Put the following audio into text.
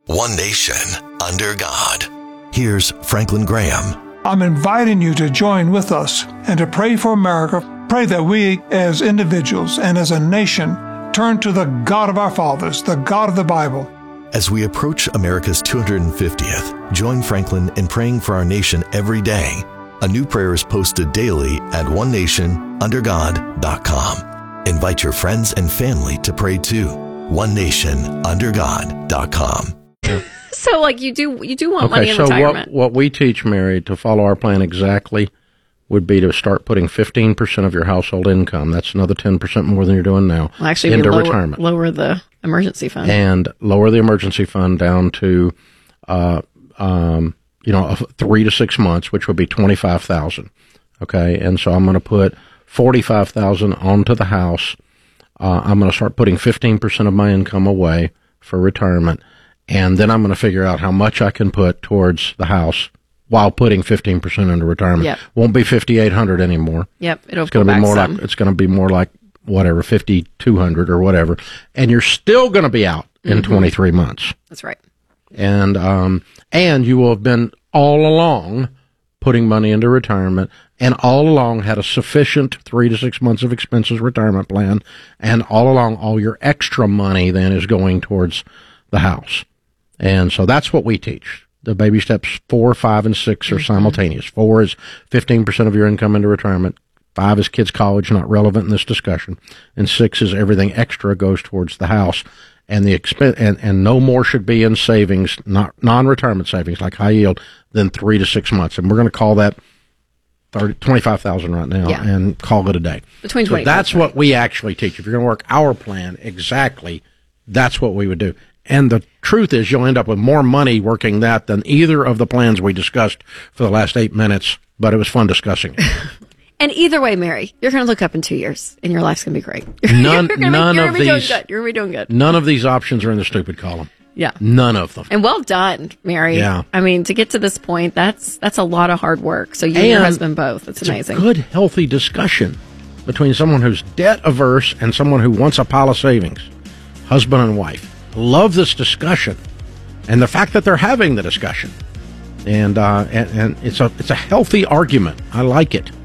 One nation, under God. Here's Franklin Graham. I'm inviting you to join with us and to pray for America. Pray that we, as individuals and as a nation, turn to the God of our fathers, the God of the Bible. As we approach America's 250th, join Franklin in praying for our nation every day. A new prayer is posted daily at onenationundergod.com. Invite your friends and family to pray too. onenationundergod.com. So, like, you do want money in retirement. So what we teach, Mary, to follow our plan exactly would be to start putting 15% of your household income, that's another 10% more than you're doing now, into retirement. Lower the emergency fund. And lower the emergency fund down to, 3 to 6 months, which would be $25,000. Okay, and so I'm going to put $45,000 onto the house. I'm going to start putting 15% of my income away for retirement. And then I'm going to figure out how much I can put towards the house while putting 15% into retirement. Yep. Won't be $5,800 anymore. Yep, It's going to be more like whatever, $5,200 or whatever. And you're still going to be out in 23 months. That's right. And you will have been all along putting money into retirement, and all along had a sufficient 3 to 6 months of expenses retirement plan, and all along all your extra money then is going towards the house. And so that's what we teach. The baby steps 4, 5, and 6 are simultaneous. 4 is 15% of your income into retirement. 5 is kids' college, not relevant in this discussion. And 6 is everything extra goes towards the house. And the and no more should be in savings, not non-retirement savings like high yield, than 3 to 6 months. And we're going to call that $25,000 right now, and call it a day. Between 20. So that's what we actually teach. If you're going to work our plan exactly, that's what we would do. And the truth is, you'll end up with more money working that than either of the plans we discussed for the last 8 minutes. But it was fun discussing it. And either way, Mary, you're going to look up in 2 years, and your life's going to be great. None of these. You're going to be doing good. None of these options are in the stupid column. Yeah. None of them. And well done, Mary. Yeah. I mean, to get to this point, that's a lot of hard work. So you and your husband both. It's amazing. A good, healthy discussion between someone who's debt averse and someone who wants a pile of savings. Husband and wife. Love this discussion, and the fact that they're having the discussion, and it's a healthy argument. I like it.